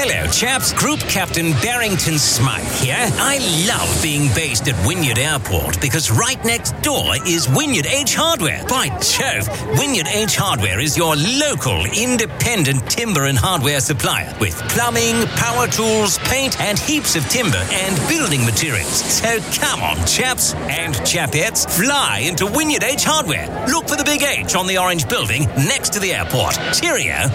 Hello, chaps. Group Captain Barrington Smythe here. I love being based at Wynyard Airport because right next door is Wynyard H Hardware. By Jove, Wynyard H Hardware is your local independent timber and hardware supplier with plumbing, power tools, paint and heaps of timber and building materials. So come on, chaps and chapettes, fly into Wynyard H Hardware. Look for the big H on the orange building next to the airport. Cheerio.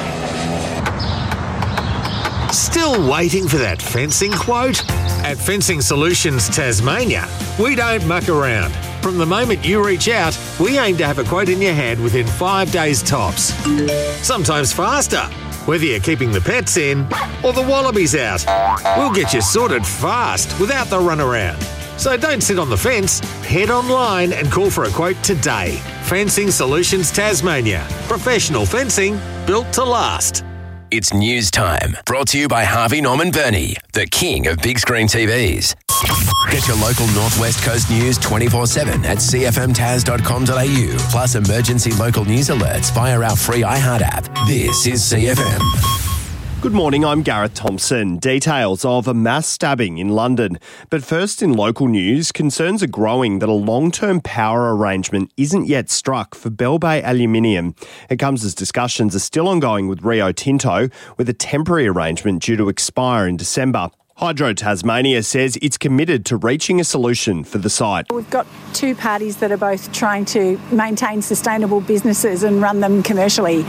Still waiting for that fencing quote? At Fencing Solutions Tasmania, we don't muck around. From the moment you reach out, we aim to have a quote in your hand within 5 days tops. Sometimes faster, whether you're keeping the pets in or the wallabies out. We'll get you sorted fast without the runaround. So don't sit on the fence, head online and call for a quote today. Fencing Solutions Tasmania. Professional fencing built to last. It's news time. Brought to you by Harvey Norman Burney, the king of big screen TVs. Get your local Northwest Coast news 24/7 at cfmtas.com.au. Plus emergency local news alerts via our free iHeart app. This is CFM. Good morning, I'm Gareth Thompson. Details of a mass stabbing in London. But first, in local news, concerns are growing that a long-term power arrangement isn't yet struck for Bell Bay Aluminium. It comes as discussions are still ongoing with Rio Tinto, with a temporary arrangement due to expire in December. Hydro Tasmania says it's committed to reaching a solution for the site. We've got two parties that are both trying to maintain sustainable businesses and run them commercially.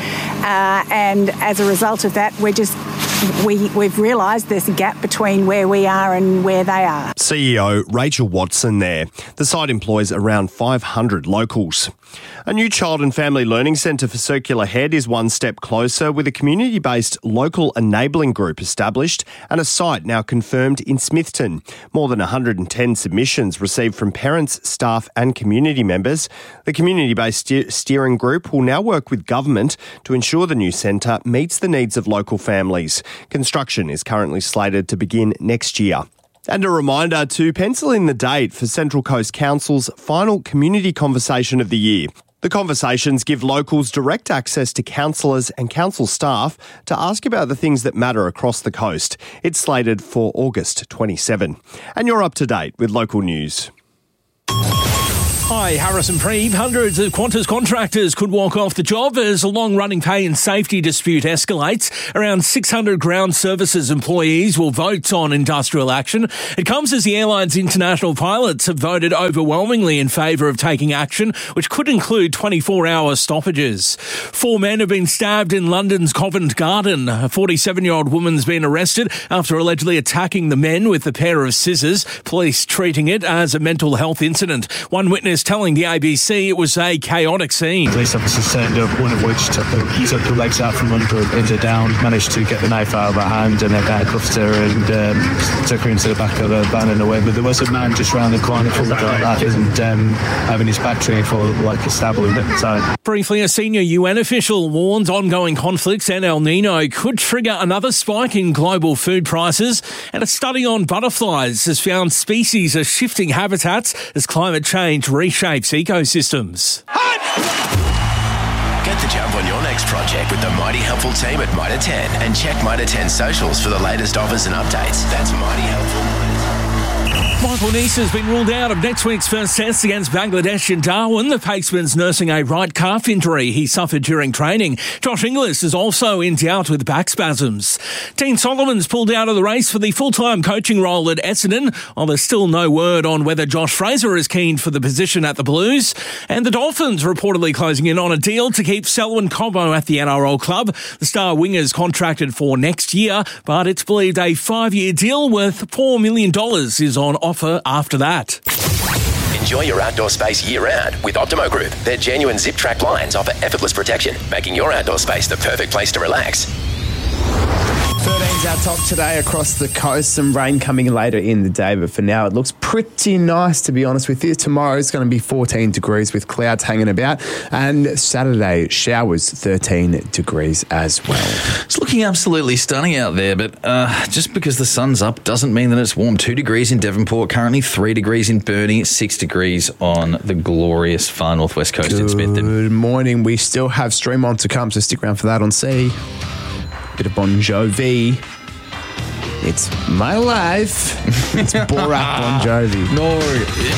And as a result of that, we've realised there's a gap between where we are and where they are. CEO Rachel Watson there. The site employs around 500 locals. A new child and family learning centre for Circular Head is one step closer, with a community-based local enabling group established and a site now confirmed in Smithton. More than 110 submissions received from parents, staff and community members. The community-based steering group will now work with government to ensure the new centre meets the needs of local families. Construction is currently slated to begin next year. And a reminder to pencil in the date for Central Coast Council's final community conversation of the year. The conversations give locals direct access to councillors and council staff to ask about the things that matter across the coast. It's slated for August 27. And you're up to date with local news. Hi, Harrison Preeve. Hundreds of Qantas contractors could walk off the job as a long-running pay and safety dispute escalates. Around 600 ground services employees will vote on industrial action. It comes as the airline's international pilots have voted overwhelmingly in favour of taking action, which could include 24-hour stoppages. 4 men have been stabbed in London's Covent Garden. A 47-year-old woman's been arrested after allegedly attacking the men with a pair of scissors, police treating it as a mental health incident. One witness telling the ABC it was a chaotic scene. Police officers turned up, one of which took the legs out from under her, pinned her down, managed to get the knife out of her hand and then handcuffed her and took her into the back of a van and away. But there was a man just round the corner from like that and having his back trained for like a stab wound at the time. Briefly, a senior UN official warns ongoing conflicts and El Nino could trigger another spike in global food prices, and a study on butterflies has found species are shifting habitats as climate change reshapes ecosystems. Get the jump on your next project with the Mighty Helpful team at Mitre 10 and check Mitre 10 socials for the latest offers and updates. That's Mighty Helpful. Michael Neese has been ruled out of next week's first test against Bangladesh in Darwin. The paceman's nursing a right calf injury he suffered during training. Josh Inglis is also in doubt with back spasms. Dean Solomon's pulled out of the race for the full-time coaching role at Essendon, while there's still no word on whether Josh Fraser is keen for the position at the Blues. And the Dolphins reportedly closing in on a deal to keep Selwyn Cobbo at the NRL club. The star winger's contracted for next year, but it's believed a 5-year deal worth $4 million is on offer after that. Enjoy your outdoor space year-round with Optimo Group. Their genuine zip-track blinds offer effortless protection, making your outdoor space the perfect place to relax. 13's our top today across the coast. Some rain coming later in the day, but for now it looks pretty nice, to be honest with you. Tomorrow it's going to be 14 degrees with clouds hanging about, and Saturday showers 13 degrees as well. It's looking absolutely stunning out there, but just because the sun's up doesn't mean that it's warm. 2 degrees in Devonport, currently 3 degrees in Burnie, 6 degrees on the glorious far northwest coast in Smithton. Good morning. We still have Stream On to come, so stick around for that on C. Bit of Bon Jovi. It's my life. It's Borat Bon Jovi. No.